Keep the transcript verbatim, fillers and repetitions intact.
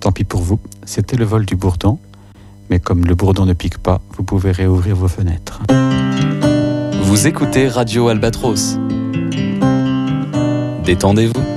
Tant pis pour vous, c'était le vol du bourdon. Mais comme le bourdon ne pique pas, vous pouvez réouvrir vos fenêtres. Vous écoutez Radio Albatros. Détendez-vous.